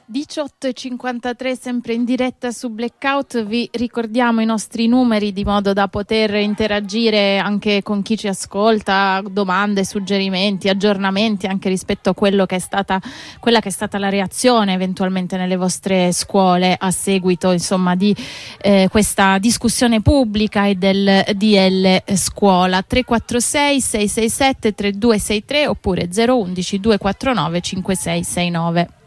18:53, sempre in diretta su Blackout. Vi ricordiamo i nostri numeri di modo da poter interagire anche con chi ci ascolta, domande, suggerimenti, aggiornamenti anche rispetto a quella che è stata la reazione eventualmente nelle vostre scuole a seguito insomma di questa discussione pubblica e del DL Scuola. 346 667 3263 oppure 011 249 5669.